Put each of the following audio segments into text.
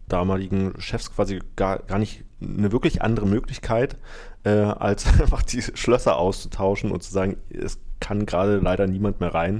damaligen Chefs quasi gar nicht eine wirklich andere Möglichkeit, als einfach die Schlösser auszutauschen und zu sagen, es kann gerade leider niemand mehr rein.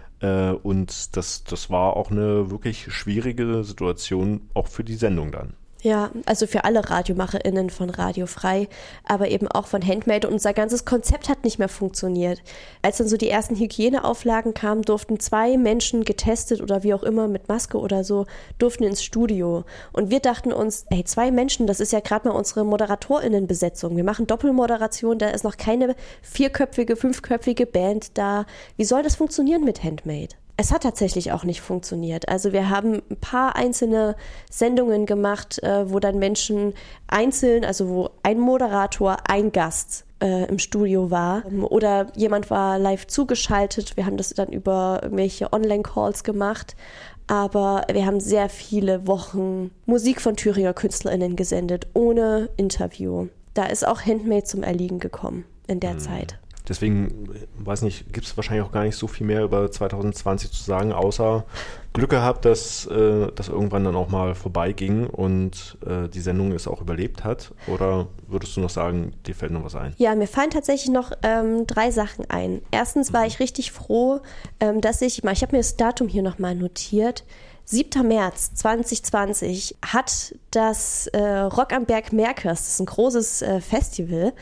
Und das war auch eine wirklich schwierige Situation, auch für die Sendung dann. Ja, also für alle RadiomacherInnen von Radio Frei, aber eben auch von Handmade. Und unser ganzes Konzept hat nicht mehr funktioniert. Als dann so die ersten Hygieneauflagen kamen, durften 2 Menschen getestet oder wie auch immer mit Maske oder so, durften ins Studio. Und wir dachten uns, 2 Menschen, das ist ja gerade mal unsere ModeratorInnenbesetzung. Wir machen Doppelmoderation, da ist noch keine 4-köpfige, 5-köpfige Band da. Wie soll das funktionieren mit Handmade? Es hat tatsächlich auch nicht funktioniert. Also wir haben ein paar einzelne Sendungen gemacht, wo dann Menschen einzeln, also wo ein Moderator, ein Gast im Studio war oder jemand war live zugeschaltet. Wir haben das dann über irgendwelche Online-Calls gemacht. Aber wir haben sehr viele Wochen Musik von Thüringer KünstlerInnen gesendet, ohne Interview. Da ist auch Handmade zum Erliegen gekommen in der Zeit. Deswegen, weiß nicht, gibt es wahrscheinlich auch gar nicht so viel mehr über 2020 zu sagen, außer Glück gehabt, dass das irgendwann dann auch mal vorbeiging und die Sendung es auch überlebt hat. Oder würdest du noch sagen, dir fällt noch was ein? Ja, mir fallen tatsächlich noch 3 Sachen ein. Erstens war ich richtig froh, dass ich habe mir das Datum hier nochmal notiert, 7. März 2020 hat das Rock am Berg Merkers, das ist ein großes Festival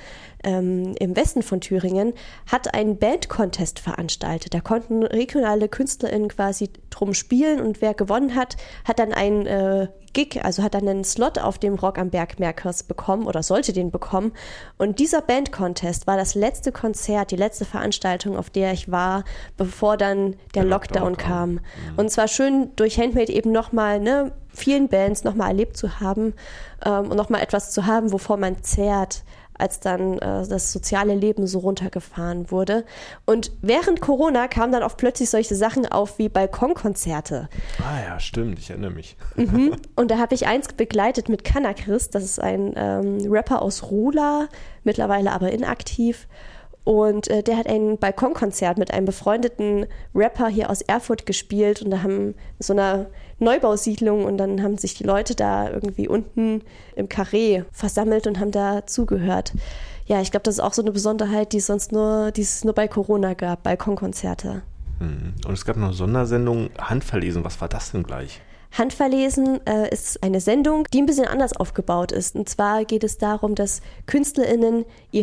im Westen von Thüringen, hat einen Band-Contest veranstaltet. Da konnten regionale KünstlerInnen quasi drum spielen und wer gewonnen hat, hat dann einen Gig, also hat dann einen Slot auf dem Rock am Berg Merkers bekommen oder sollte den bekommen. Und dieser Band-Contest war das letzte Konzert, die letzte Veranstaltung, auf der ich war, bevor dann der Lockdown kam. Und es war schön, durch Handmade eben nochmal, vielen Bands nochmal erlebt zu haben und nochmal etwas zu haben, wovor man zehrt, als dann das soziale Leben so runtergefahren wurde. Und während Corona kamen dann auch plötzlich solche Sachen auf wie Balkonkonzerte. Ah ja, stimmt, ich erinnere mich. Und da habe ich eins begleitet mit Kanakris, das ist ein Rapper aus Rula, mittlerweile aber inaktiv. Und der hat ein Balkonkonzert mit einem befreundeten Rapper hier aus Erfurt gespielt und da haben so einer Neubausiedlung und dann haben sich die Leute da irgendwie unten im Carré versammelt und haben da zugehört. Ja, ich glaube, das ist auch so eine Besonderheit, die es nur bei Corona gab, Balkonkonzerte. Und es gab noch eine Sondersendung, Handverlesen. Was war das denn gleich? Handverlesen ist eine Sendung, die ein bisschen anders aufgebaut ist. Und zwar geht es darum, dass KünstlerInnen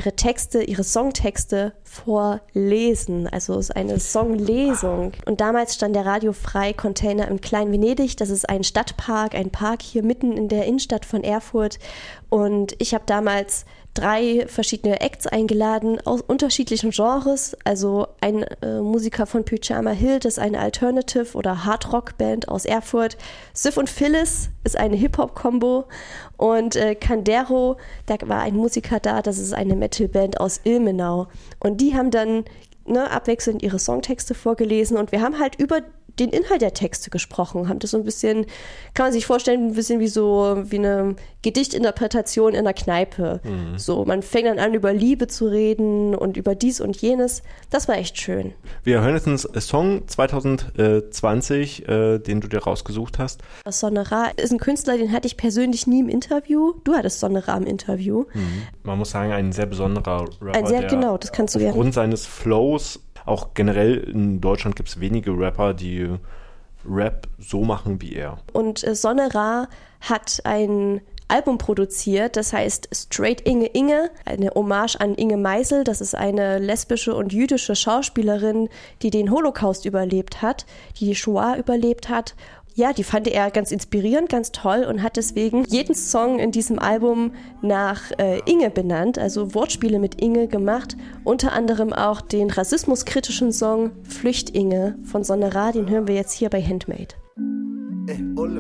ihre Songtexte vorlesen. Also es ist eine Songlesung. Und damals stand der Radio Frei Container im Klein Venedig. Das ist ein Stadtpark, ein Park hier mitten in der Innenstadt von Erfurt. Und ich habe damals 3 verschiedene Acts eingeladen aus unterschiedlichen Genres. Also ein Musiker von Pyjama Hill, das ist eine Alternative- oder Hardrock-Band aus Erfurt. Sif und Phyllis ist eine Hip-Hop-Kombo. Und Kandero, da war ein Musiker da, das ist eine Metal-Band aus Ilmenau. Und die haben dann abwechselnd ihre Songtexte vorgelesen. Und wir haben halt über den Inhalt der Texte gesprochen, haben das so ein bisschen, kann man sich vorstellen, ein bisschen wie eine Gedichtinterpretation in einer Kneipe. So, man fängt dann an, über Liebe zu reden und über dies und jenes. Das war echt schön. Wir hören jetzt einen Song 2020, den du dir rausgesucht hast. Sonne Ra ist ein Künstler, den hatte ich persönlich nie im Interview. Du hattest Sonne Ra im Interview. Man muss sagen, ein sehr besonderer Rapper, genau, das kannst du gerne. Aufgrund seines Flows, auch generell in Deutschland gibt es wenige Rapper, die Rap so machen wie er. Und Sonne Ra hat ein Album produziert, das heißt Straight Inge Inge, eine Hommage an Inge Meisel. Das ist eine lesbische und jüdische Schauspielerin, die den Holocaust überlebt hat, die Shoah überlebt hat. Ja, die fand er ganz inspirierend, ganz toll und hat deswegen jeden Song in diesem Album nach Inge benannt, also Wortspiele mit Inge gemacht. Unter anderem auch den rassismuskritischen Song Flücht Inge von Sonne Ra, den hören wir jetzt hier bei Handmade. Hola.